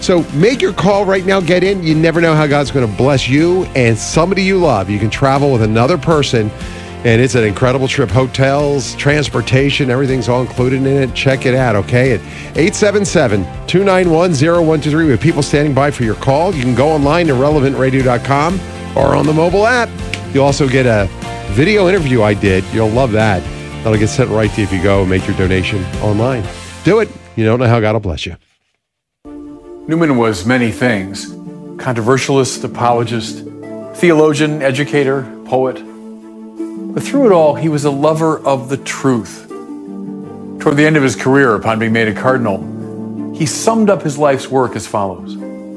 So make your call right now. Get in. You never know how God's going to bless you and somebody you love. You can travel with another person, and it's an incredible trip. Hotels, transportation, everything's all included in it. Check it out, okay? At 877-291-0123. We have people standing by for your call. You can go online to relevantradio.com or on the mobile app. You'll also get a video interview I did. You'll love that. That'll get sent right to you if you go and make your donation online. Do it. You don't know how God will bless you. Newman was many things: controversialist, apologist, theologian, educator, poet. But through it all, he was a lover of the truth. Toward the end of his career, upon being made a cardinal, he summed up his life's work as follows: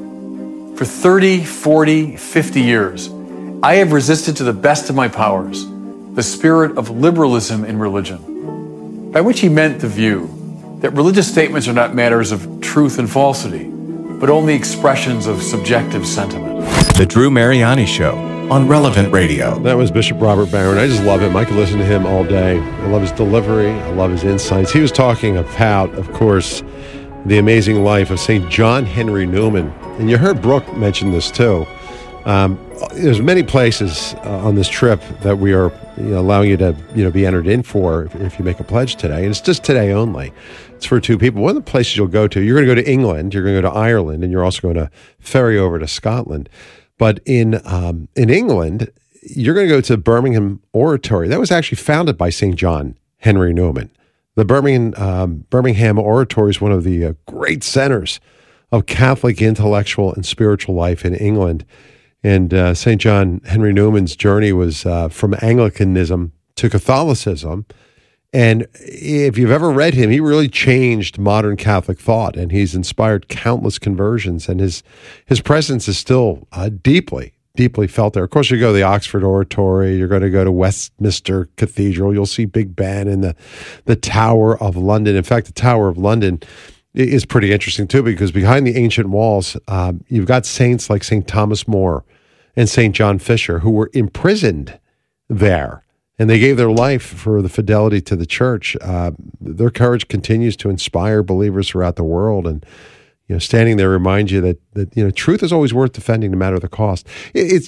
for 30, 40, 50 years, I have resisted to the best of my powers the spirit of liberalism in religion, by which he meant the view that religious statements are not matters of truth and falsity, but only expressions of subjective sentiment. The Drew Mariani Show on Relevant Radio. That was Bishop Robert Barron. I just love him. I could listen to him all day. I love his delivery. I love his insights. He was talking about, of course, the amazing life of St. John Henry Newman. And you heard Brooke mention this too. There's many places on this trip that we are allowing you to be entered in for if you make a pledge today. And it's just today only. It's for two people. One of the places you'll go to, you're going to go to England, you're going to go to Ireland, and you're also going to ferry over to Scotland. But in England, you're going to go to Birmingham Oratory. That was actually founded by St. John Henry Newman. The Birmingham Oratory is one of the great centers of Catholic intellectual and spiritual life in England. And St. John Henry Newman's journey was from Anglicanism to Catholicism. And if you've ever read him, he really changed modern Catholic thought, and he's inspired countless conversions. And his presence is still deeply felt there. Of course, you go to the Oxford Oratory, you're going to go to Westminster Cathedral, you'll see Big Ben and the Tower of London. In fact, the Tower of London is pretty interesting too, because behind the ancient walls, you've got saints like St. Thomas More and St. John Fisher, who were imprisoned there. And they gave their life for the fidelity to the church. Their courage continues to inspire believers throughout the world. And standing there reminds you that truth is always worth defending, no matter the cost. I've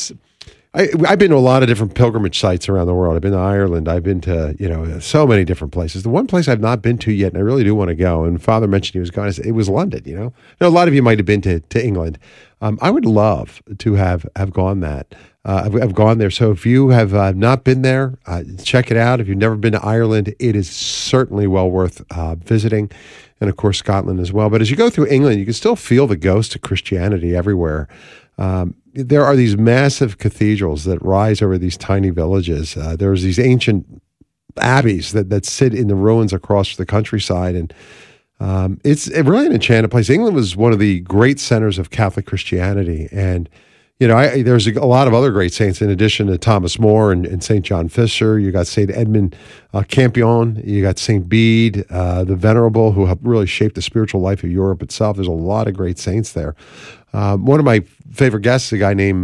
been to a lot of different pilgrimage sites around the world. I've been to Ireland. I've been to so many different places. The one place I've not been to yet, and I really do want to go, and Father mentioned he was going, it was London. Now, a lot of you might have been to England. I would love to have gone that. I've gone there. So if you have not been there, check it out. If you've never been to Ireland, it is certainly well worth visiting. And of course, Scotland as well. But as you go through England, you can still feel the ghost of Christianity everywhere. There are these massive cathedrals that rise over these tiny villages. There's these ancient abbeys that sit in the ruins across the countryside. And it's really an enchanted place. England was one of the great centers of Catholic Christianity. And there's a lot of other great saints in addition to Thomas More and St. John Fisher. You got St. Edmund Campion. You got St. Bede, the Venerable, who have really shaped the spiritual life of Europe itself. There's a lot of great saints there. One of my favorite guests, a guy named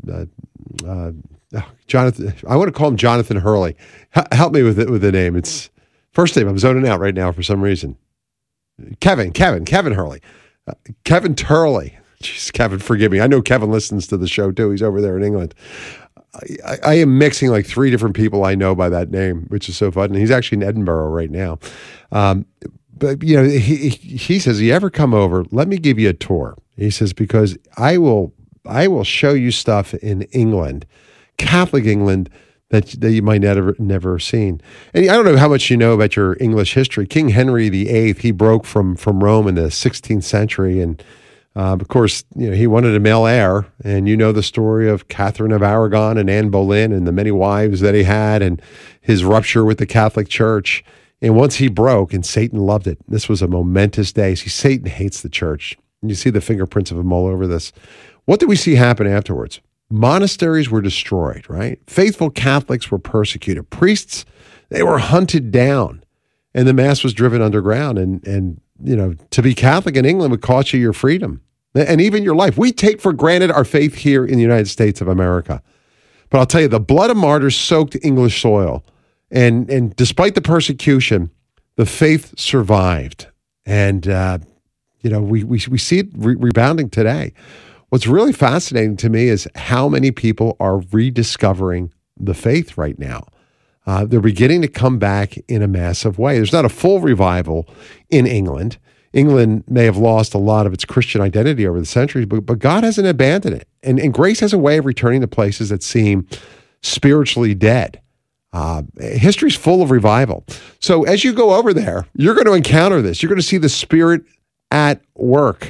Jonathan. I want to call him Jonathan Hurley. Help me with the name. It's first name. I'm zoning out right now for some reason. Kevin Hurley. Kevin Turley. Jeez, Kevin, forgive me. I know Kevin listens to the show too. He's over there in England. I am mixing like three different people I know by that name, which is so fun. And he's actually in Edinburgh right now. But he says, you ever come over, let me give you a tour. He says, because I will show you stuff in England, Catholic England, that you might never have seen. And I don't know how much you know about your English history. King Henry VIII, he broke from Rome in the 16th century, and of course, he wanted a male heir, and the story of Catherine of Aragon and Anne Boleyn and the many wives that he had and his rupture with the Catholic Church. And once he broke, and Satan loved it. This was a momentous day. See, Satan hates the church. And you see the fingerprints of him all over this. What did we see happen afterwards? Monasteries were destroyed, right? Faithful Catholics were persecuted. Priests, they were hunted down. And the Mass was driven underground. And to be Catholic in England would cost you your freedom and even your life. We take for granted our faith here in the United States of America. But I'll tell you, the blood of martyrs soaked English soil. And despite the persecution, the faith survived. And, we see it rebounding today. What's really fascinating to me is how many people are rediscovering the faith right now. They're beginning to come back in a massive way. There's not a full revival in England. England may have lost a lot of its Christian identity over the centuries, but God hasn't abandoned it. And grace has a way of returning to places that seem spiritually dead. History's full of revival. So as you go over there, you're going to encounter this. You're going to see the Spirit at work.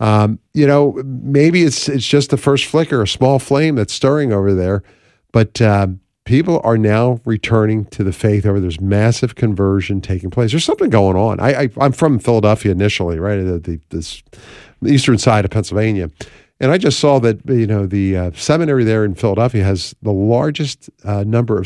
Maybe it's just the first flicker, a small flame that's stirring over there, but people are now returning to the faith. There's massive conversion taking place. There's something going on. I'm from Philadelphia initially, right, the eastern side of Pennsylvania, and I just saw that the seminary there in Philadelphia has the largest number of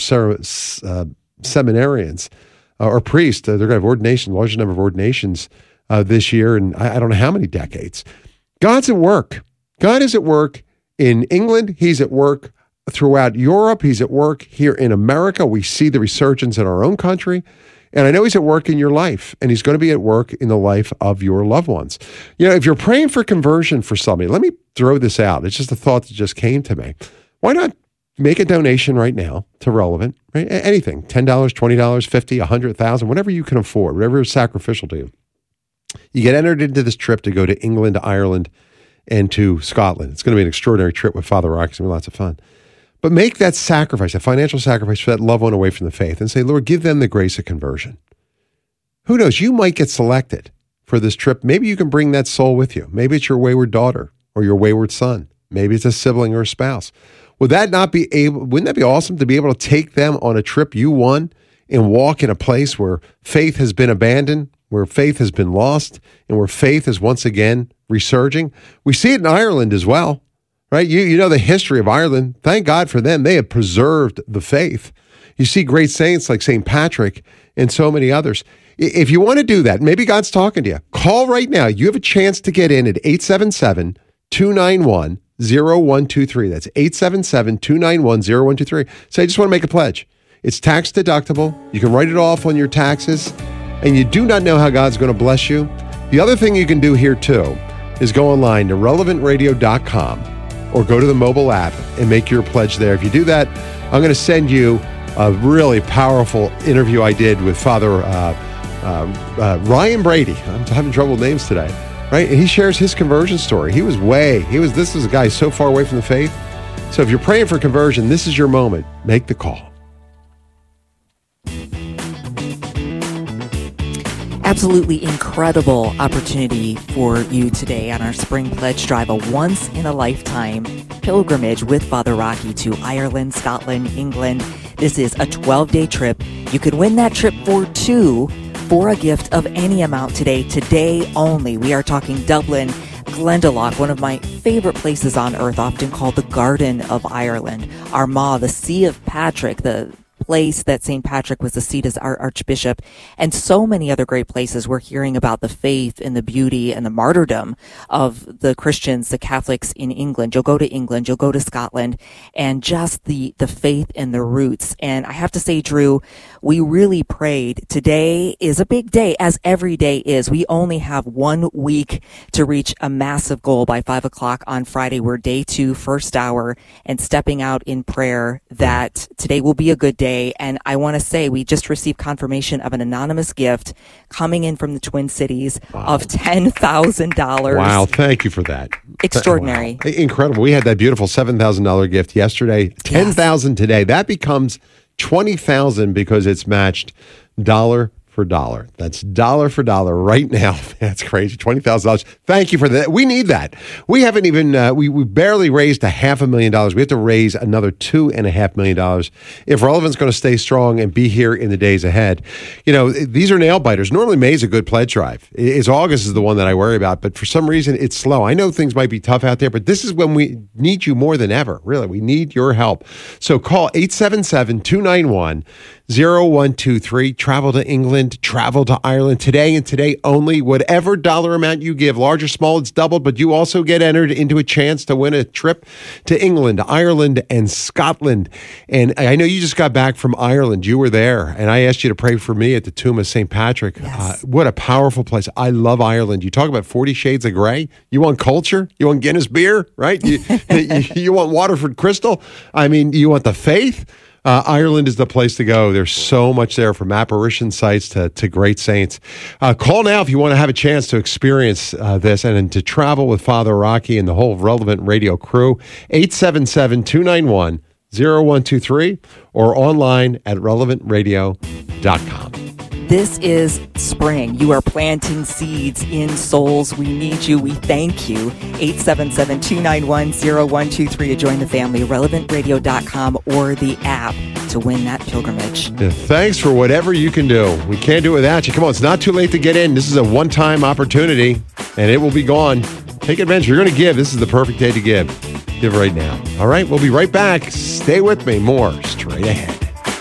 seminarians or priests. They're going to have ordination, largest number of ordinations this year, and I don't know how many decades. God's at work. God is at work in England. He's at work throughout Europe. He's at work here in America. We see the resurgence in our own country. And I know he's at work in your life, and he's going to be at work in the life of your loved ones. If you're praying for conversion for somebody, let me throw this out. It's just a thought that just came to me. Why not make a donation right now to Relevant, right? Anything, $10, $20, $50, $100,000, whatever you can afford, whatever is sacrificial to you. You get entered into this trip to go to England, to Ireland, and to Scotland. It's going to be an extraordinary trip with Father Rocky. It's going to be lots of fun. But make that sacrifice, a financial sacrifice for that loved one away from the faith, and say, Lord, give them the grace of conversion. Who knows? You might get selected for this trip. Maybe you can bring that soul with you. Maybe it's your wayward daughter or your wayward son. Maybe it's a sibling or a spouse. Wouldn't that be awesome to be able to take them on a trip you won and walk in a place where faith has been abandoned, where faith has been lost, and where faith is once again resurging? We see it in Ireland as well. Right? You know the history of Ireland. Thank God for them. They have preserved the faith. You see great saints like St. Patrick and so many others. If you want to do that, maybe God's talking to you. Call right now. You have a chance to get in at 877-291-0123. That's 877-291-0123. Say, I just want to make a pledge. It's tax deductible. You can write it off on your taxes, and you do not know how God's going to bless you. The other thing you can do here, too, is go online to relevantradio.com. or go to the mobile app and make your pledge there. If you do that, I'm going to send you a really powerful interview I did with Father Ryan Brady. I'm having trouble with names today, right? And he shares his conversion story. This is a guy so far away from the faith. So if you're praying for conversion, this is your moment. Make the call. Absolutely incredible opportunity for you today on our Spring Pledge Drive, a once-in-a-lifetime pilgrimage with Father Rocky to Ireland, Scotland, England. This is a 12-day trip. You could win that trip for two for a gift of any amount today only. We are talking Dublin, Glendalough, one of my favorite places on earth, often called the Garden of Ireland. Armagh, the See of Patrick, the place that St. Patrick was the seat as our archbishop, and so many other great places. We're hearing about the faith and the beauty and the martyrdom of the Christians, the Catholics in England. You'll go to England, you'll go to Scotland, and just the faith and the roots. And I have to say, Drew, we really prayed. Today is a big day, as every day is. We only have 1 week to reach a massive goal by 5 o'clock on Friday. We're day 2, first hour, and stepping out in prayer that today will be a good day. And I want to say we just received confirmation of an anonymous gift coming in from the Twin Cities of $10,000. Wow, thank you for that. Extraordinary. Wow. Incredible. We had that beautiful $7,000 gift yesterday, $10,000 today. That becomes $20,000 because it's matched dollar for dollar. That's dollar for dollar right now. That's crazy. $20,000. Thank you for that. We need that. We haven't even, we barely raised $500,000. We have to raise another $2.5 million if Relevant's going to stay strong and be here in the days ahead. You know, these are nail biters. Normally May's a good pledge drive. It's August is the one that I worry about, but for some reason it's slow. I know things might be tough out there, but this is when we need you more than ever. Really, we need your help. So call 877-291 0123. Travel to England, travel to Ireland today and today only. Whatever dollar amount you give, large or small, it's doubled, but you also get entered into a chance to win a trip to England, Ireland, and Scotland. And I know you just got back from Ireland. You were there, and I asked you to pray for me at the Tomb of St. Patrick. Yes. What a powerful place. I love Ireland. You talk about 40 Shades of Grey. You want culture? You want Guinness beer, right? You want Waterford Crystal? I mean, you want the faith? Ireland is the place to go. There's so much there, from apparition sites to great saints. Call now if you want to have a chance to experience this and to travel with Father Rocky and the whole Relevant Radio crew. 877-291-0123 or online at relevantradio.com. This is spring. You are planting seeds in souls. We need you. We thank you. 877-291-0123 to join the family. relevantradio.com or the app to win that pilgrimage. Yeah, thanks for whatever you can do. We can't do it without you. Come on, it's not too late to get in. This is a one-time opportunity, and it will be gone. Take advantage. You're going to give. This is the perfect day to give. Give right now. All right, we'll be right back. Stay with me. More straight ahead.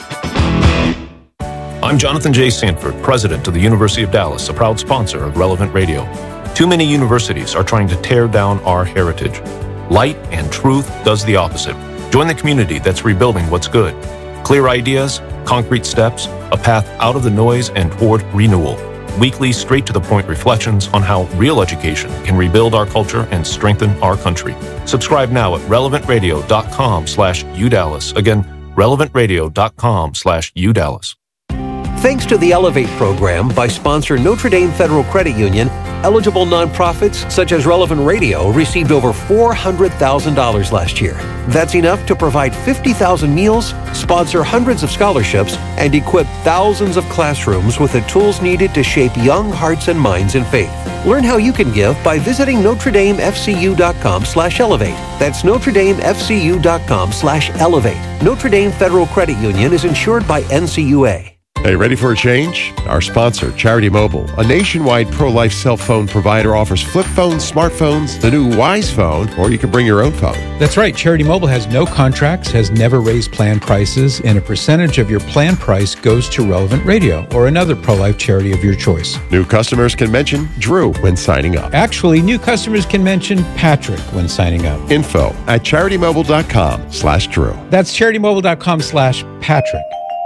I'm Jonathan J. Sanford, president of the University of Dallas, a proud sponsor of Relevant Radio. Too many universities are trying to tear down our heritage. Light and truth does the opposite. Join the community that's rebuilding what's good. Clear ideas, concrete steps, a path out of the noise and toward renewal. Weekly, straight-to-the-point reflections on how real education can rebuild our culture and strengthen our country. Subscribe now at relevantradio.com/UDallas. Again, relevantradio.com/UDallas. Thanks to the Elevate program by sponsor Notre Dame Federal Credit Union, eligible nonprofits such as Relevant Radio received over $400,000 last year. That's enough to provide 50,000 meals, sponsor hundreds of scholarships, and equip thousands of classrooms with the tools needed to shape young hearts and minds in faith. Learn how you can give by visiting NotreDameFCU.com/elevate. That's NotreDameFCU.com/elevate. Notre Dame Federal Credit Union is insured by NCUA. Hey, ready for a change? Our sponsor, Charity Mobile, a nationwide pro-life cell phone provider, offers flip phones, smartphones, the new Wise phone, or you can bring your own phone. That's right. Charity Mobile has no contracts, has never raised plan prices, and a percentage of your plan price goes to Relevant Radio or another pro-life charity of your choice. New customers can mention Drew when signing up. Actually, new customers can mention Patrick when signing up. Info at CharityMobile.com/Drew. That's CharityMobile.com/Patrick.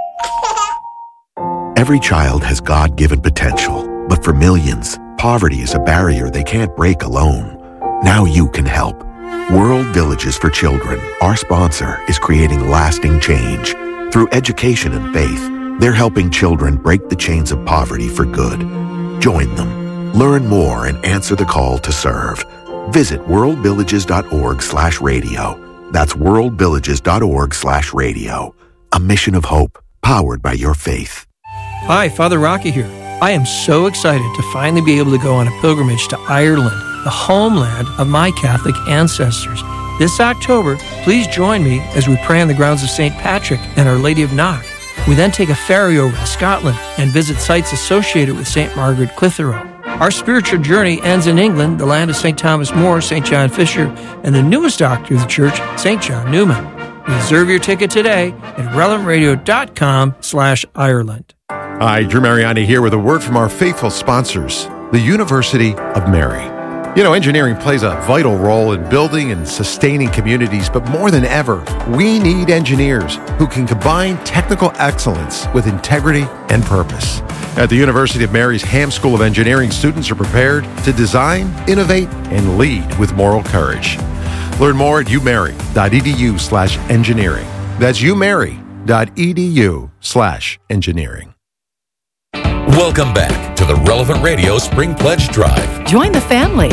Every child has God-given potential, but for millions, poverty is a barrier they can't break alone. Now you can help. World Villages for Children, our sponsor, is creating lasting change. Through education and faith, they're helping children break the chains of poverty for good. Join them. Learn more and answer the call to serve. Visit worldvillages.org/radio. That's worldvillages.org/radio. A mission of hope, powered by your faith. Hi, Father Rocky here. I am so excited to finally be able to go on a pilgrimage to Ireland, the homeland of my Catholic ancestors. This October, please join me as we pray on the grounds of St. Patrick and Our Lady of Knock. We then take a ferry over to Scotland and visit sites associated with St. Margaret Clitheroe. Our spiritual journey ends in England, the land of St. Thomas More, St. John Fisher, and the newest doctor of the church, St. John Newman. Reserve your ticket today at relevantradio.com/Ireland. Hi, Drew Mariani here with a word from our faithful sponsors, the University of Mary. You know, engineering plays a vital role in building and sustaining communities, but more than ever, we need engineers who can combine technical excellence with integrity and purpose. At the University of Mary's Ham School of Engineering, students are prepared to design, innovate, and lead with moral courage. Learn more at umary.edu/engineering. That's umary.edu/engineering. Welcome back to the Relevant Radio Spring Pledge Drive. Join the family.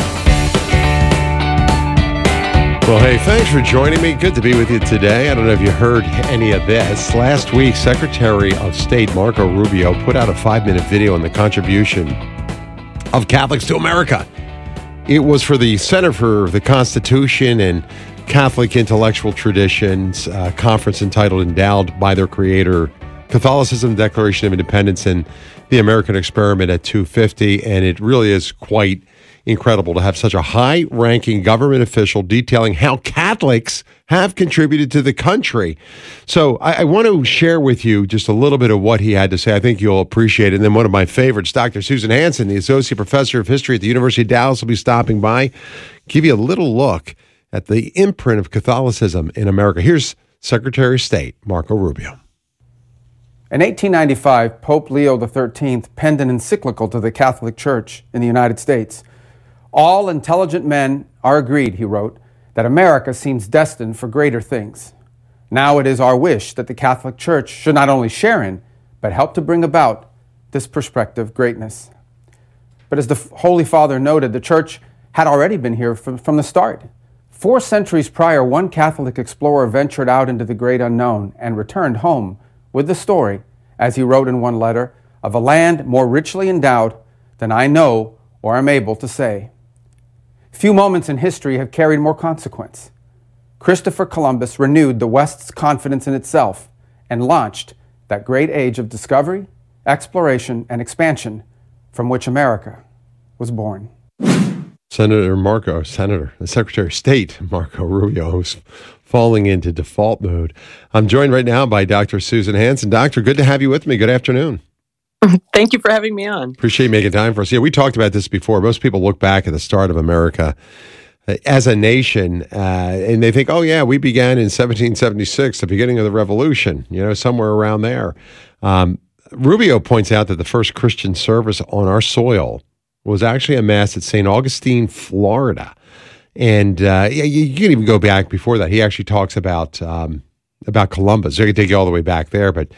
Well, hey, thanks for joining me. Good to be with you today. I don't know if you heard any of this. Last week, Secretary of State Marco Rubio put out a 5-minute video on the contribution of Catholics to America. It was for the Center for the Constitution and Catholic Intellectual Traditions conference entitled Endowed by Their Creator, Catholicism, Declaration of Independence, and the American Experiment at 250. And it really is quite incredible to have such a high-ranking government official detailing how Catholics have contributed to the country. So I want to share with you just a little bit of what he had to say. I think you'll appreciate it. And then one of my favorites, Dr. Susan Hansen, the Associate Professor of History at the University of Dallas, will be stopping by, give you a little look at the imprint of Catholicism in America. Here's Secretary of State Marco Rubio. In 1895, Pope Leo XIII penned an encyclical to the Catholic Church in the United States. All intelligent men are agreed, he wrote, that America seems destined for greater things. Now it is our wish that the Catholic Church should not only share in, but help to bring about this prospective greatness. But as the Holy Father noted, the Church had already been here from the start. 4 centuries prior, one Catholic explorer ventured out into the great unknown and returned home with the story, as he wrote in one letter, of a land more richly endowed than I know or am able to say. Few moments in history have carried more consequence. Christopher Columbus renewed the West's confidence in itself and launched that great age of discovery, exploration, and expansion from which America was born. The Secretary of State, Marco Rubio, who's falling into default mode. I'm joined right now by Dr. Susan Hansen. Doctor, good to have you with me. Good afternoon. Thank you for having me on. Appreciate you making time for us. Yeah, we talked about this before. Most people look back at the start of America as a nation, and they think, oh, yeah, we began in 1776, the beginning of the Revolution, somewhere around there. Rubio points out that the first Christian service on our soil was actually a mass at St. Augustine, Florida. And you can even go back before that. He actually talks about Columbus. I could take you all the way back there, but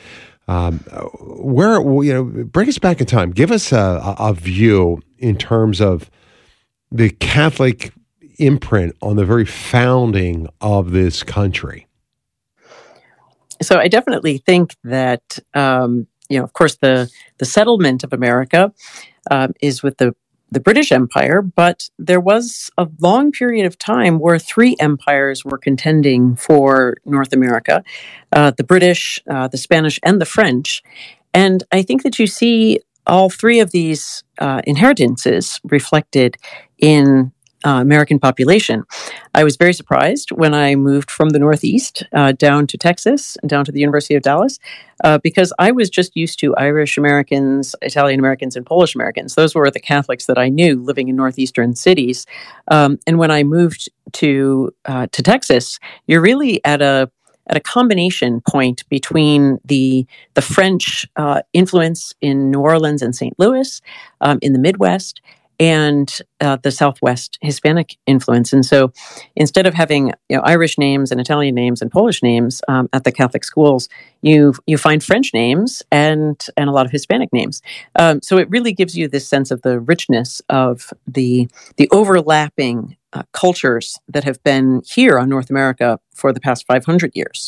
bring us back in time. Give us a view in terms of the Catholic imprint on the very founding of this country. So I definitely think that, of course, the settlement of America is with the British Empire, but there was a long period of time where 3 empires were contending for North America, the British, the Spanish, and the French. And I think that you see all 3 of these inheritances reflected in American population. I was very surprised when I moved from the Northeast down to Texas, down to the University of Dallas, because I was just used to Irish Americans, Italian Americans, and Polish Americans. Those were the Catholics that I knew living in northeastern cities. And when I moved to Texas, you're really at a combination point between the French influence in New Orleans and St. Louis, in the Midwest, and the Southwest Hispanic influence. And so instead of having Irish names and Italian names and Polish names at the Catholic schools, you find French names and a lot of Hispanic names. So it really gives you this sense of the richness of the overlapping cultures that have been here on North America for the past 500 years.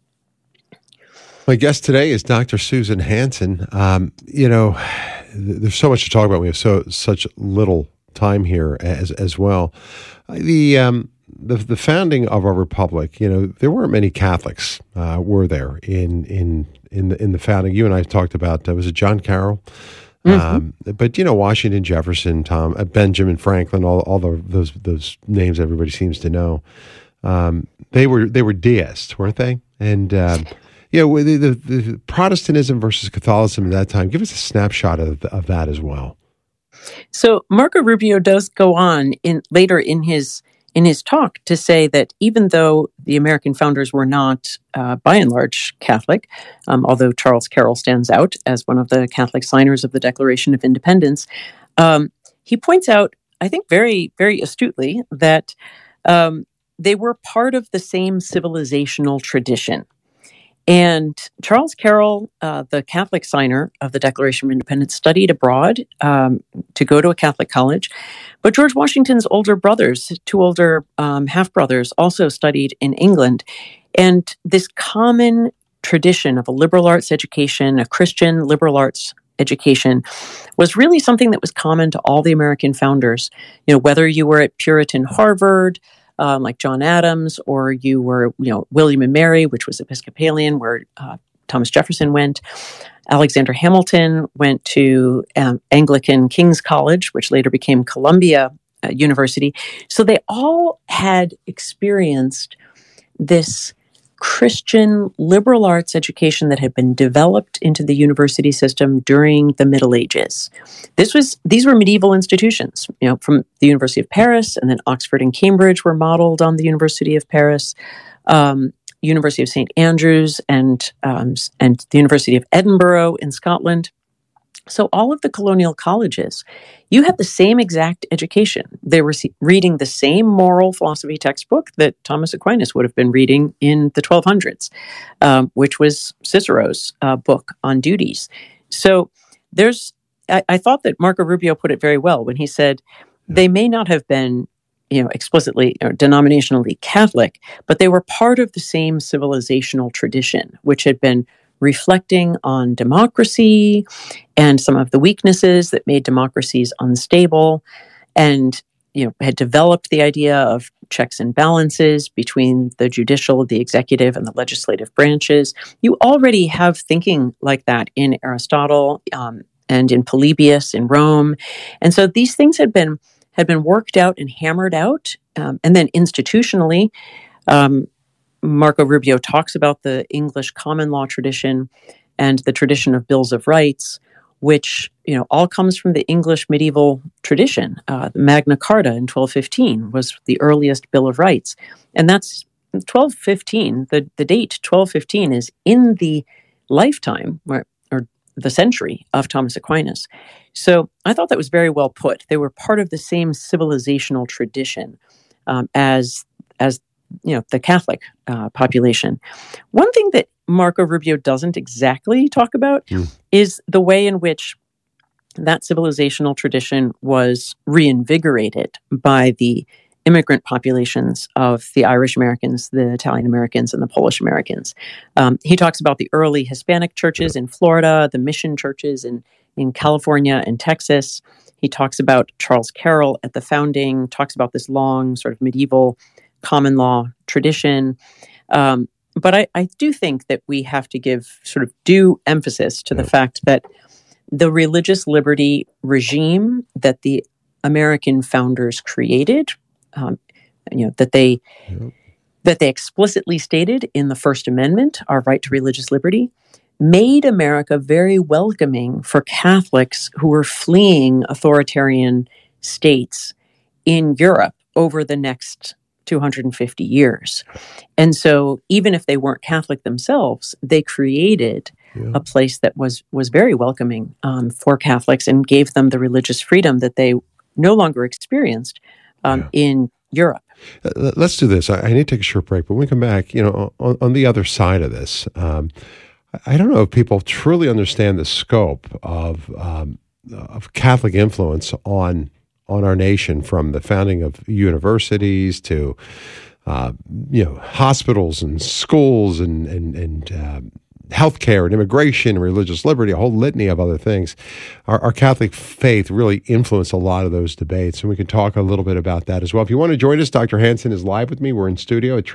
My guest today is Dr. Susan Hansen. There's so much to talk about. We have such little time here as well. The founding of our republic. There weren't many Catholics, were there in the founding? You and I talked about was it John Carroll? Mm-hmm. But Washington, Jefferson, Benjamin Franklin, all those names everybody seems to know. They were deists, weren't they? And the Protestantism versus Catholicism at that time. Give us a snapshot of that as well. So Marco Rubio does go on later in his talk to say that even though the American founders were not, by and large, Catholic, although Charles Carroll stands out as one of the Catholic signers of the Declaration of Independence, he points out, I think very, very astutely, that they were part of the same civilizational tradition. And Charles Carroll, the Catholic signer of the Declaration of Independence, studied abroad to go to a Catholic college. But George Washington's older brothers, 2 older half-brothers, also studied in England. And this common tradition of a liberal arts education, a Christian liberal arts education, was really something that was common to all the American founders. Whether you were at Puritan Harvard, like John Adams, or you were, William and Mary, which was Episcopalian, where Thomas Jefferson went. Alexander Hamilton went to Anglican King's College, which later became Columbia university. So they all had experienced this Christian liberal arts education that had been developed into the university system during the Middle Ages. These were medieval institutions, from the University of Paris, and then Oxford and Cambridge were modeled on the University of Paris, University of St. Andrews, and the University of Edinburgh in Scotland. So all of the colonial colleges, you had the same exact education. They were reading the same moral philosophy textbook that Thomas Aquinas would have been reading in the 1200s, which was Cicero's book on duties. So I thought that Marco Rubio put it very well when he said they may not have been explicitly or denominationally Catholic, but they were part of the same civilizational tradition, which had been reflecting on democracy and some of the weaknesses that made democracies unstable, and had developed the idea of checks and balances between the judicial, the executive, and the legislative branches. You already have thinking like that in Aristotle and in Polybius in Rome, and so these things had been worked out and hammered out, and then institutionally. Marco Rubio talks about the English common law tradition and the tradition of bills of rights, which all comes from the English medieval tradition. Magna Carta in 1215 was the earliest Bill of Rights, and that's 1215. The date 1215 is in the lifetime or the century of Thomas Aquinas. So I thought that was very well put. They were part of the same civilizational tradition as the Catholic population. One thing that Marco Rubio doesn't exactly talk about is the way in which that civilizational tradition was reinvigorated by the immigrant populations of the Irish Americans, the Italian Americans, and the Polish Americans. He talks about the early Hispanic churches in Florida, the mission churches in California and Texas. He talks about Charles Carroll at the founding, talks about this long sort of medieval common law tradition. But I do think that we have to give sort of due emphasis to the fact that the religious liberty regime that the American founders created, that they explicitly stated in the First Amendment, our right to religious liberty, made America very welcoming for Catholics who were fleeing authoritarian states in Europe over the next 250 years. And so even if they weren't Catholic themselves, they created a place that was very welcoming for Catholics and gave them the religious freedom that they no longer experienced in Europe. Let's do this. I need to take a short break, but when we come back, on the other side of this, I don't know if people truly understand the scope of Catholic influence on our nation, from the founding of universities to hospitals and schools and healthcare and immigration and religious liberty, a whole litany of other things. Our Catholic faith really influenced a lot of those debates, and we can talk a little bit about that as well. If you want to join us, Dr. Hanson is live with me. We're in studio at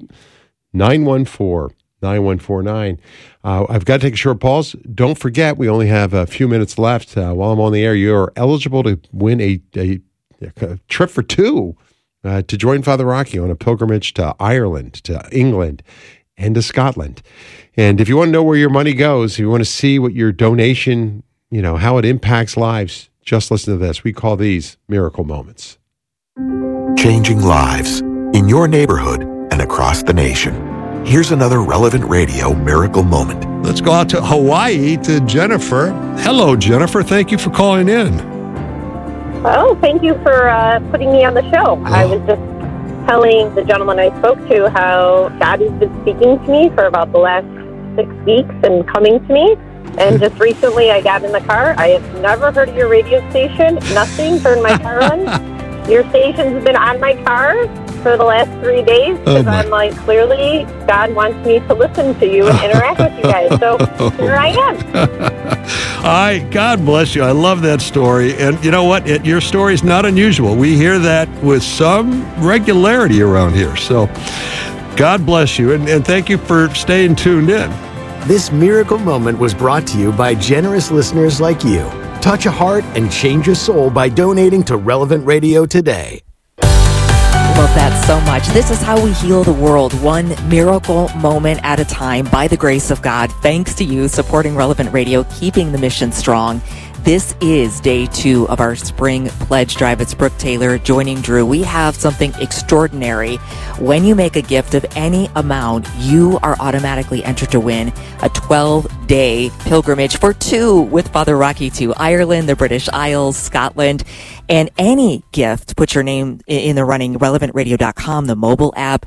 888-914-9149. I've got to take a short pause. Don't forget, we only have a few minutes left. While I'm on the air, you're eligible to win a trip for two to join Father Rocky on a pilgrimage to Ireland, to England, and to Scotland. And if you want to know where your money goes, if you want to see what your donation, how it impacts lives, just listen to this. We call these miracle moments. Changing lives in your neighborhood and across the nation. Here's another Relevant Radio miracle moment. Let's go out to Hawaii to Jennifer. Hello, Jennifer. Thank you for calling in. Well, thank you for putting me on the show. I was just telling the gentleman I spoke to how God has been speaking to me for about the last 6 weeks and coming to me. And just recently I got in the car. I have never heard of your radio station. Nothing. Turned my car on. Your station's been on my car for the last 3 days because I'm like, clearly God wants me to listen to you and interact with you guys. So here I am. God bless you. I love that story. And you know what? Your story is not unusual. We hear that with some regularity around here. So God bless you. And thank you for staying tuned in. This miracle moment was brought to you by generous listeners like you. Touch a heart and change a soul by donating to Relevant Radio today. Love that so much. This is how we heal the world, one miracle moment at a time, by the grace of God. Thanks to you supporting Relevant Radio, keeping the mission strong. This is day 2 of our spring pledge drive. It's Brooke Taylor joining Drew. We have something extraordinary. When you make a gift of any amount, you are automatically entered to win a 12-day pilgrimage for 2 with Father Rocky to Ireland, the British Isles, Scotland, and any gift. Put your name in the running. RelevantRadio.com, the mobile app,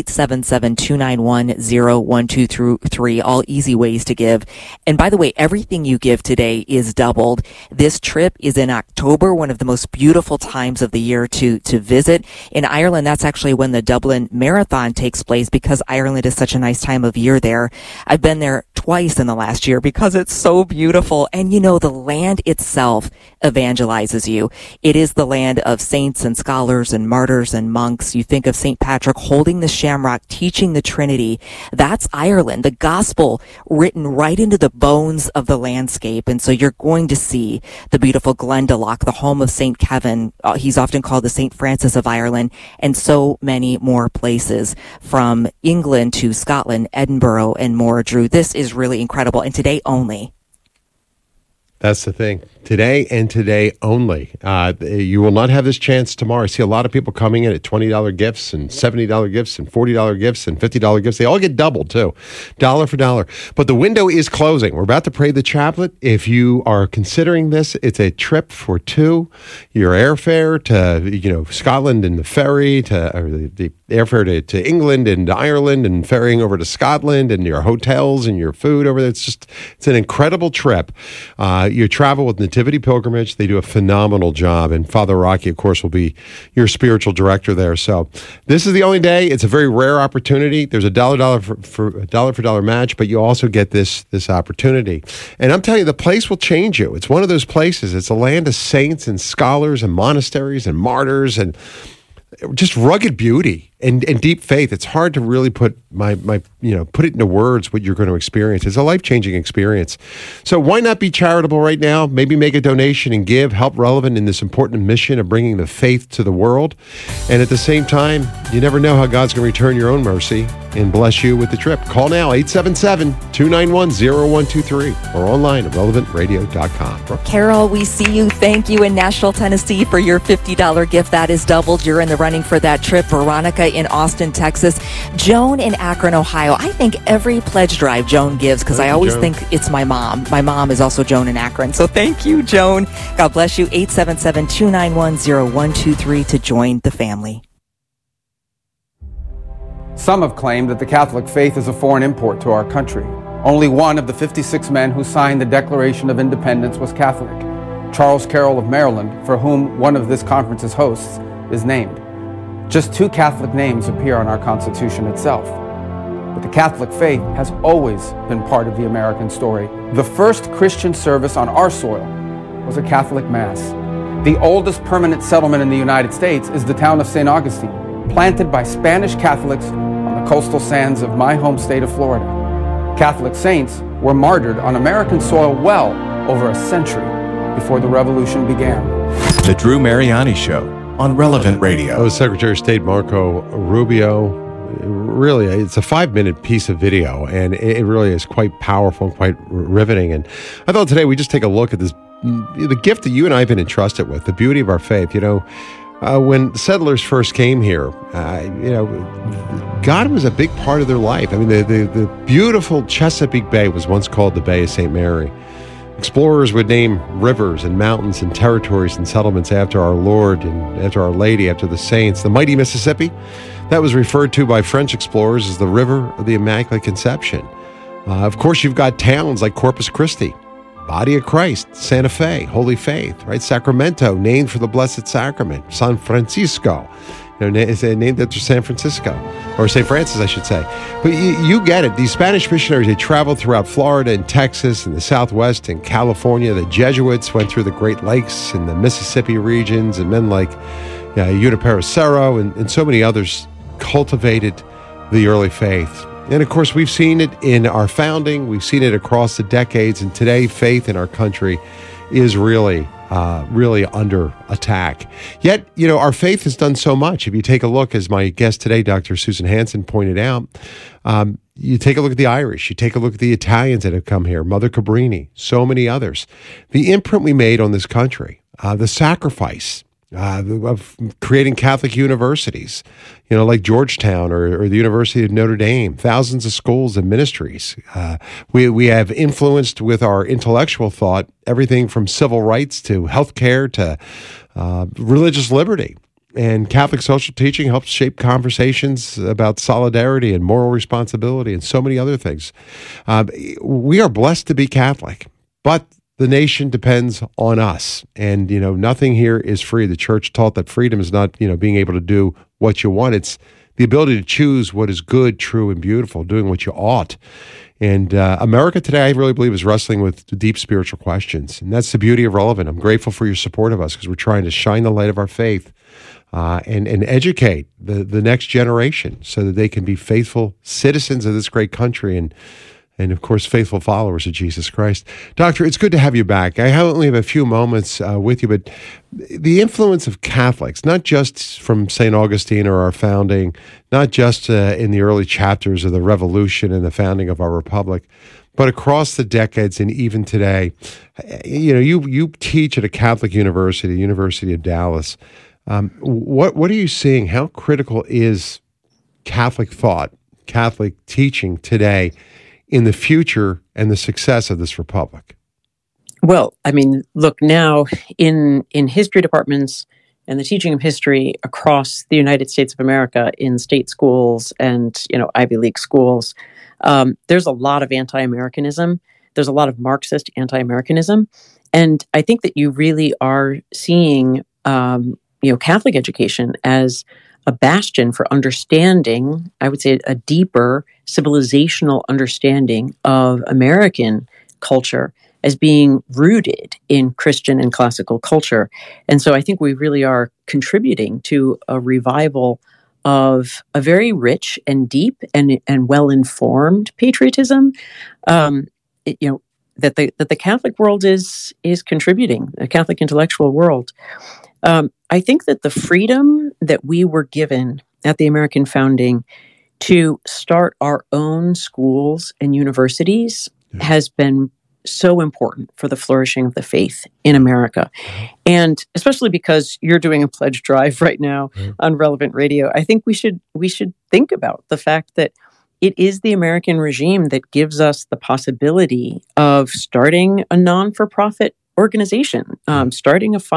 877-291-0123, all easy ways to give. And by the way, everything you give today is doubled. This trip is in October, one of the most beautiful times of the year to visit. In Ireland, that's actually when the Dublin Marathon takes place, because Ireland is such a nice time of year there. I've been there twice in the last year because it's so beautiful. And you know, the land itself evangelizes you. It is the land of saints and scholars and martyrs and monks. You think of St. Patrick holding the shamrock, teaching the Trinity. That's Ireland, the gospel written right into the bones of the landscape. And so you're going to see the beautiful Glendalough, the home of St. Kevin. He's often called the St. Francis of Ireland, and so many more places from England to Scotland, Edinburgh, and more. Drew, this is really incredible, and today only. That's the thing. Today and today only. You will not have this chance tomorrow. I see a lot of people coming in at $20 gifts and $70 gifts and $40 gifts and $50 gifts. They all get doubled, too. Dollar for dollar. But the window is closing. We're about to pray the chaplet. If you are considering this, it's a trip for 2. Your airfare to, Scotland and the ferry, or the airfare to England and Ireland and ferrying over to Scotland, and your hotels and your food over there. It's an incredible trip. You travel with Nativity Pilgrimage. They do a phenomenal job. And Father Rocky, of course, will be your spiritual director there. So this is the only day. It's a very rare opportunity. There's a dollar for dollar match, but you also get this opportunity. And I'm telling you, the place will change you. It's one of those places. It's a land of saints and scholars and monasteries and martyrs and just rugged beauty and deep faith. It's hard to really put put it into words what you're going to experience. It's a life-changing experience. So why not be charitable right now? Maybe make a donation and give, help Relevant in this important mission of bringing the faith to the world. And at the same time, you never know how God's going to return your own mercy and bless you with the trip. Call now, 877-291-0123, or online at relevantradio.com. Carol, we see you. Thank you in Nashville, Tennessee for your $50 gift. That is doubled. You're in the running for that trip. Veronica in Austin, Texas. Joan in Akron, Ohio. I think every pledge drive Joan gives, because I always think it's my mom. My mom is also Joan in Akron. So thank you, Joan. God bless you. 877-291-0123 to join the family. Some have claimed that the Catholic faith is a foreign import to our country. Only one of the 56 men who signed the Declaration of Independence was Catholic. Charles Carroll of Maryland, for whom one of this conference's hosts is named. Just 2 Catholic names appear on our Constitution itself. But the Catholic faith has always been part of the American story. The first Christian service on our soil was a Catholic Mass. The oldest permanent settlement in the United States is the town of St. Augustine, planted by Spanish Catholics on the coastal sands of my home state of Florida. Catholic saints were martyred on American soil well over a century before the Revolution began. The Drew Mariani Show on Relevant Radio. Secretary of State Marco Rubio. Really, it's a 5-minute piece of video, and it really is quite powerful and quite riveting. And I thought today we just take a look at this, the gift that you and I have been entrusted with, the beauty of our faith. When settlers first came here, God was a big part of their life. I mean, the beautiful Chesapeake Bay was once called the Bay of St. Mary. Explorers would name rivers and mountains and territories and settlements after our Lord and after Our Lady, after the saints. The mighty Mississippi, that was referred to by French explorers as the River of the Immaculate Conception. Of course, you've got towns like Corpus Christi, Body of Christ, Santa Fe, Holy Faith, right? Sacramento, named for the Blessed Sacrament. San Francisco, is named after San Francisco, or St. Francis, I should say. But you get it. These Spanish missionaries, they traveled throughout Florida and Texas and the Southwest and California. The Jesuits went through the Great Lakes and the Mississippi regions, and men like Junipero Serra and so many others cultivated the early faith. And of course, we've seen it in our founding. We've seen it across the decades. And today, faith in our country is really under attack. Yet, our faith has done so much. If you take a look, as my guest today, Dr. Susan Hansen, pointed out, you take a look at the Irish, you take a look at the Italians that have come here, Mother Cabrini, so many others. The imprint we made on this country, the sacrifice of creating Catholic universities, like Georgetown or the University of Notre Dame, thousands of schools and ministries. We have influenced with our intellectual thought everything from civil rights to healthcare to religious liberty. And Catholic social teaching helps shape conversations about solidarity and moral responsibility and so many other things. We are blessed to be Catholic, but the nation depends on us. And, nothing here is free. The church taught that freedom is not, being able to do what you want. It's the ability to choose what is good, true, and beautiful, doing what you ought. And America today, I really believe, is wrestling with deep spiritual questions. And that's the beauty of Relevant. I'm grateful for your support of us because we're trying to shine the light of our faith and educate the next generation so that they can be faithful citizens of this great country and of course, faithful followers of Jesus Christ. Doctor, it's good to have you back. I only have a few moments with you, but the influence of Catholics, not just from St. Augustine or our founding, not just in the early chapters of the Revolution and the founding of our republic, but across the decades and even today. You teach at a Catholic university, the University of Dallas. What are you seeing? How critical is Catholic thought, Catholic teaching today in the future and the success of this republic? Well, look, now in history departments and the teaching of history across the United States of America in state schools and, Ivy League schools, there's a lot of anti-Americanism. There's a lot of Marxist anti-Americanism. And I think that you really are seeing, Catholic education as a bastion for understanding, I would say, a deeper civilizational understanding of American culture as being rooted in Christian and classical culture. And so I think we really are contributing to a revival of a very rich and deep and well-informed patriotism, that the Catholic world is contributing, the Catholic intellectual world. I think that the freedom that we were given at the American founding to start our own schools and universities has been so important for the flourishing of the faith in America. And especially because you're doing a pledge drive right now on Relevant Radio, I think we should think about the fact that it is the American regime that gives us the possibility of starting a non-for-profit organization, starting a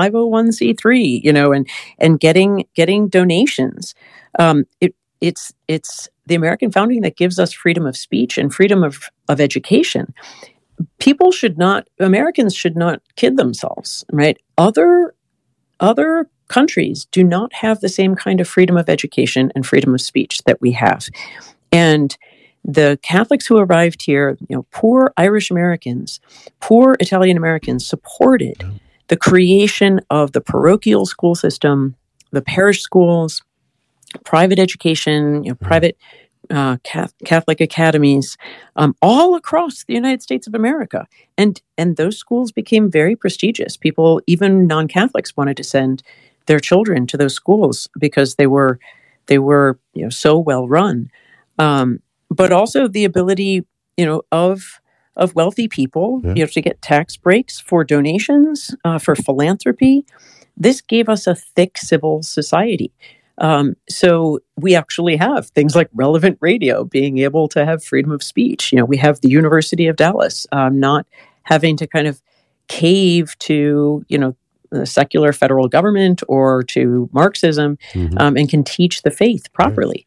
501c3, and getting donations. It's the American founding that gives us freedom of speech and freedom of education. Americans should not kid themselves, right? Other countries do not have the same kind of freedom of education and freedom of speech that we have. And the Catholics who arrived here, poor Irish Americans, poor Italian Americans, supported the creation of the parochial school system, the parish schools, private education, private Catholic academies, all across the United States of America. And those schools became very prestigious. People, even non-Catholics, wanted to send their children to those schools because they were so well run. But also the ability, of wealthy people, to get tax breaks for donations, for philanthropy. This gave us a thick civil society. So we actually have things like Relevant Radio being able to have freedom of speech. We have the University of Dallas not having to kind of cave to, the secular federal government or to Marxism, and can teach the faith properly.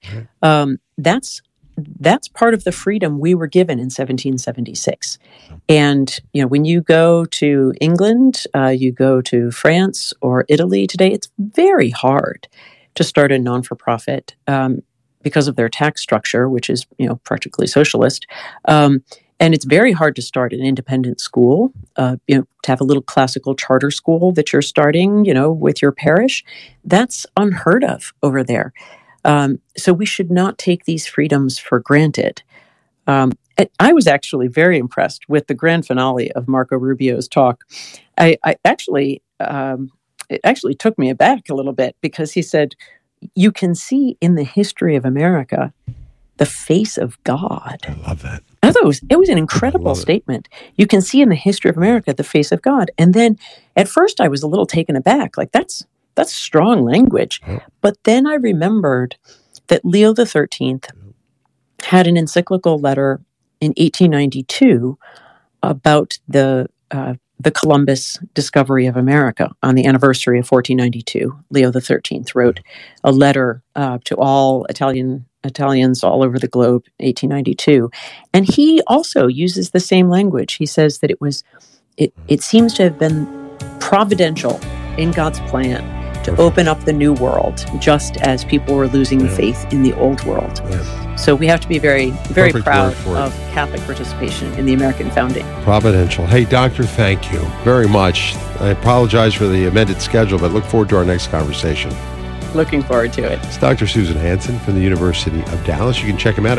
That's part of the freedom we were given in 1776. And, when you go to England, you go to France or Italy today, it's very hard to start a non-for-profit because of their tax structure, which is, practically socialist. And it's very hard to start an independent school, to have a little classical charter school that you're starting, with your parish. That's unheard of over there. So we should not take these freedoms for granted. I was actually very impressed with the grand finale of Marco Rubio's talk. It actually took me aback a little bit because he said, you can see in the history of America the face of God. I love that. I thought it was an incredible statement. You can see in the history of America the face of God. And then at first I was a little taken aback. Like, that's strong language. Oh. But then I remembered that Leo XIII had an encyclical letter in 1892 about the Columbus discovery of America. On the anniversary of 1492, Leo XIII wrote a letter to all Italians all over the globe, 1892. And he also uses the same language. He says that it seems to have been providential in God's plan to open up the new world, just as people were losing faith in the old world. Yeah. So we have to be very, very proud of Catholic participation in the American founding. Providential. Hey, Doctor, thank you very much. I apologize for the amended schedule, but look forward to our next conversation. Looking forward to it. It's Dr. Susan Hansen from the University of Dallas. You can check him out at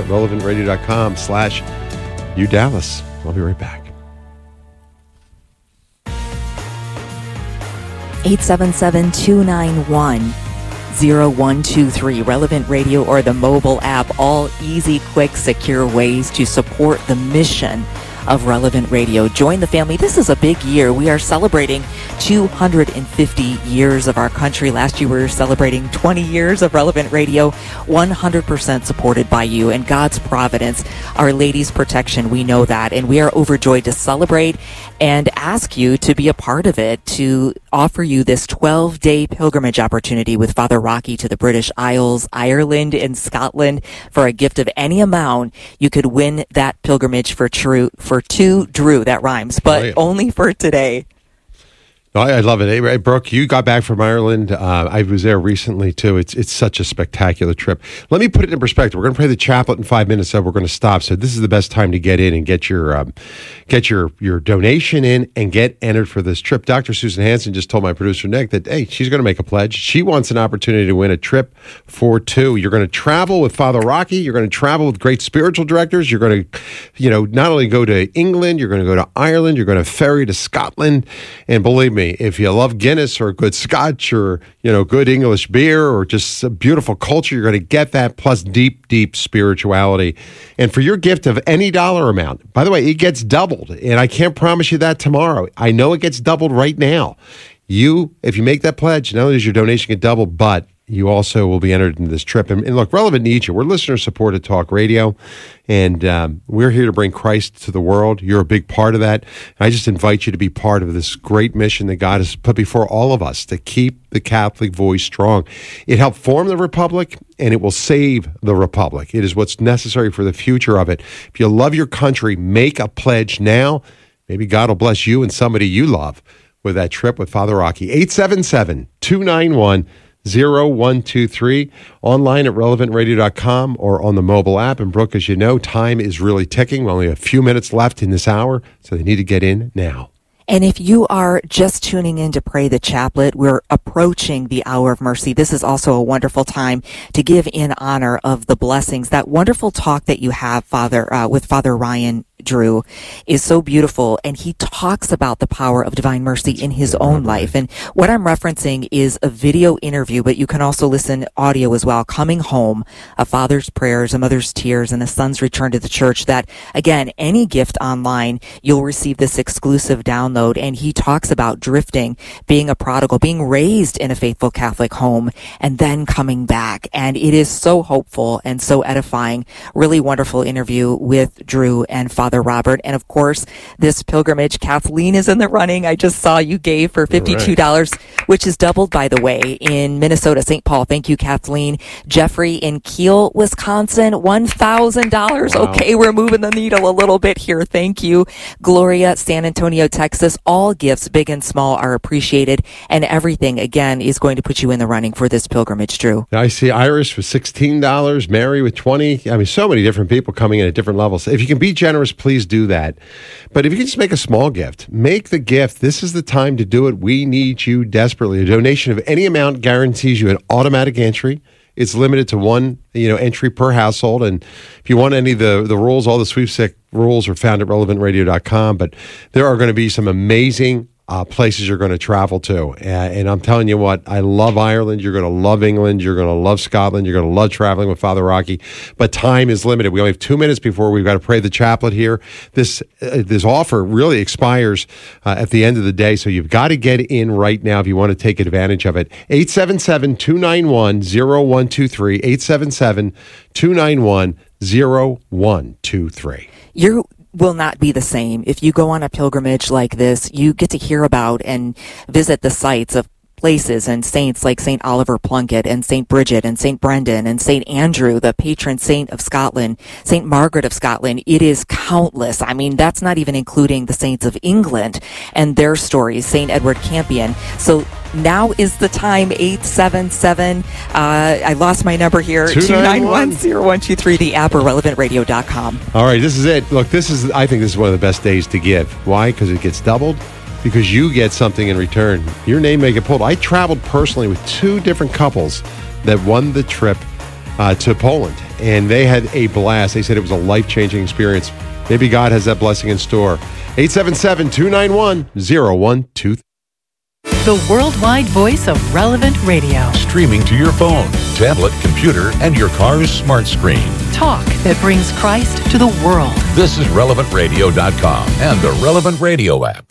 relevantradio.com/UDallas. I'll be right back. 877-291-0123. Relevant Radio or the mobile app. All easy, quick, secure ways to support the mission of Relevant Radio. Join the family. This is a big year. We are celebrating 250 years of our country. Last year we were celebrating 20 years of Relevant Radio, 100% supported by you and God's providence, Our Lady's protection. We know that, and we are overjoyed to celebrate and ask you to be a part of it, to offer you this 12-day pilgrimage opportunity with Father Rocky to the British Isles, Ireland, and Scotland. For a gift of any amount, you could win that pilgrimage for two Drew. That rhymes, but only for today. I love it. Hey, Brooke, you got back from Ireland. I was there recently, too. It's such a spectacular trip. Let me put it in perspective. We're going to pray the chaplet in 5 minutes, so we're going to stop. So this is the best time to get in and get your donation in and get entered for this trip. Dr. Susan Hansen just told my producer, Nick, that, hey, she's going to make a pledge. She wants an opportunity to win a trip for two. You're going to travel with Father Rocky. You're going to travel with great spiritual directors. You're going to, not only go to England, you're going to go to Ireland. You're going to ferry to Scotland. And believe me, if you love Guinness or good Scotch or, good English beer or just a beautiful culture, you're going to get that plus deep, deep spirituality. And for your gift of any dollar amount, by the way, it gets doubled. And I can't promise you that tomorrow. I know it gets doubled right now. If you make that pledge, not only does your donation get doubled, but you also will be entered into this trip. And look, Relevant needs you. We're listener-supported talk radio, and we're here to bring Christ to the world. You're a big part of that. I just invite you to be part of this great mission that God has put before all of us to keep the Catholic voice strong. It helped form the Republic, and it will save the Republic. It is what's necessary for the future of it. If you love your country, make a pledge now. Maybe God will bless you and somebody you love with that trip with Father Rocky. 877-291-0123, online at relevantradio.com or on the mobile app. And Brooke, as you know, time is really ticking. We're only a few minutes left in this hour, so they need to get in now. And if you are just tuning in to pray the chaplet, we're approaching the hour of mercy. This is also a wonderful time to give in honor of the blessings. That wonderful talk that you have, Father, with Father Ryan Drew is so beautiful, and he talks about the power of divine mercy in his own life. And what I'm referencing is a video interview, but you can also listen audio as well, Coming Home, a father's prayers, a mother's tears, and a son's return to the church. That, again, any gift online, you'll receive this exclusive download. And he talks about drifting, being a prodigal, being raised in a faithful Catholic home, and then coming back. And it is so hopeful and so edifying. Really wonderful interview with Drew and Father Robert. And of course, this pilgrimage, Kathleen is in the running. I just saw you gave for $52, which is doubled, by the way, in Minnesota, St. Paul. Thank you, Kathleen. Jeffrey in Kiel, Wisconsin, $1,000. Wow. Okay, we're moving the needle a little bit here. Thank you. Gloria, San Antonio, Texas. All gifts, big and small, are appreciated. And everything, again, is going to put you in the running for this pilgrimage, Drew. I see Iris with $16, Mary with $20. I mean, so many different people coming in at different levels. If you can be generous, please do that. But if you can just make a small gift, make the gift. This is the time to do it. We need you desperately. A donation of any amount guarantees you an automatic entry It's limited to one, entry per household. And if you want any of the rules, all the sweepstake rules are found at relevantradio.com. But there are going to be some amazing places you're going to travel to. And I'm telling you what, I love Ireland. You're going to love England. You're going to love Scotland. You're going to love traveling with Father Rocky. But time is limited. We only have 2 minutes before we've got to pray the chaplet here. This offer really expires at the end of the day. So you've got to get in right now if you want to take advantage of it. 877-291-0123. 877-291-0123. You will not be the same. If you go on a pilgrimage like this, you get to hear about and visit the sites of places and saints like St. Oliver Plunkett and St. Bridget and St. Brendan and St. Andrew, the patron saint of Scotland, St. Margaret of Scotland. It is countless. I mean, that's not even including the saints of England and their stories, St. Edward Campion. So now is the time, 877, I lost my number here, 291-0123, the app or relevantradio.com. All right, this is it. Look, I think this is one of the best days to give. Why? Because it gets doubled. Because you get something in return. Your name may get pulled. I traveled personally with 2 different couples that won the trip to Poland, and they had a blast. They said it was a life-changing experience. Maybe God has that blessing in store. 877-291-0123. The worldwide voice of Relevant Radio. Streaming to your phone, tablet, computer, and your car's smart screen. Talk that brings Christ to the world. This is relevantradio.com and the Relevant Radio app.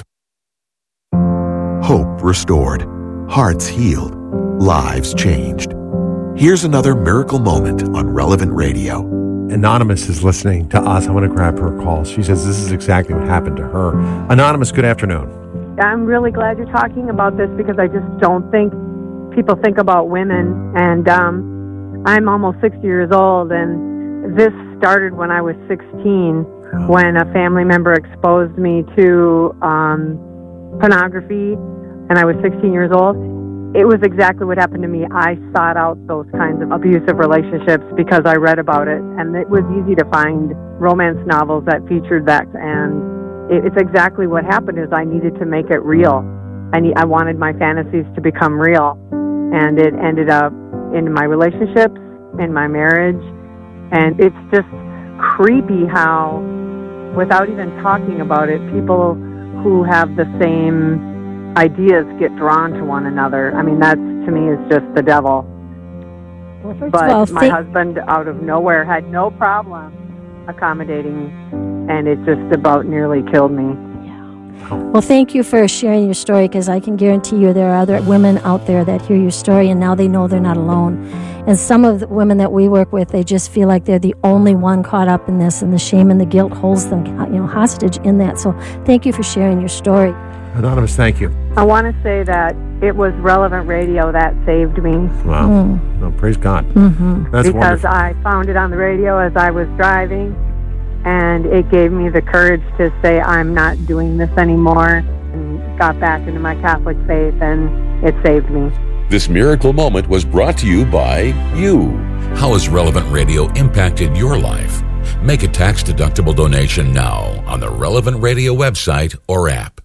Hope restored, hearts healed, lives changed. Here's another miracle moment on Relevant Radio. Anonymous is listening to us. I want to grab her call. She says this is exactly what happened to her. Anonymous, good afternoon. I'm really glad you're talking about this because I just don't think people think about women. And I'm almost 60 years old, and this started when I was 16, when a family member exposed me to pornography, and I was 16 years old. It was exactly what happened to me. I sought out those kinds of abusive relationships because I read about it, and it was easy to find romance novels that featured that, and it's exactly what happened is I needed to make it real. I wanted my fantasies to become real, and it ended up in my relationships, in my marriage, and it's just creepy how, without even talking about it, people who have the same ideas get drawn to one another. I mean, that to me is just the devil. Well, first but of all, my husband, out of nowhere, had no problem accommodating, and it just about nearly killed me. Well, thank you for sharing your story, because I can guarantee you there are other women out there that hear your story, and now they know they're not alone. And some of the women that we work with, they just feel like they're the only one caught up in this, and the shame and the guilt holds them, hostage in that. So thank you for sharing your story. Anonymous, thank you. I want to say that it was Relevant Radio that saved me. Wow. Oh, praise God. Mm-hmm. That's because wonderful. I found it on the radio as I was driving, and it gave me the courage to say I'm not doing this anymore, and got back into my Catholic faith, and it saved me. This miracle moment was brought to you by you. How has Relevant Radio impacted your life? Make a tax-deductible donation now on the Relevant Radio website or app.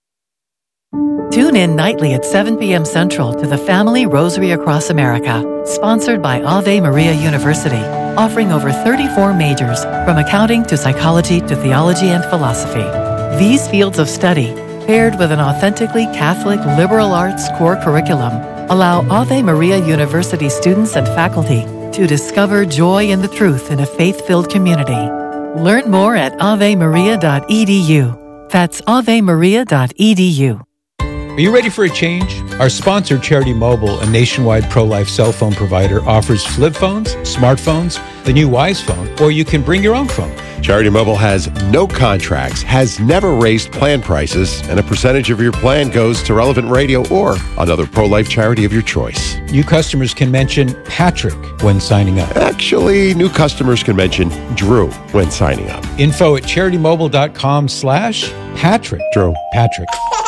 Tune in nightly at 7 p.m. Central to the Family Rosary Across America, sponsored by Ave Maria University, offering over 34 majors, from accounting to psychology to theology and philosophy. These fields of study, paired with an authentically Catholic liberal arts core curriculum, allow Ave Maria University students and faculty to discover joy in the truth in a faith-filled community. Learn more at avemaria.edu. That's avemaria.edu. Are you ready for a change? Our sponsor, Charity Mobile, a nationwide pro-life cell phone provider, offers flip phones, smartphones, the new Wise phone, or you can bring your own phone. Charity Mobile has no contracts, has never raised plan prices, and a percentage of your plan goes to Relevant Radio or another pro-life charity of your choice. New customers can mention Patrick when signing up. Actually, new customers can mention Drew when signing up. Info at CharityMobile.com/Patrick. Drew. Patrick.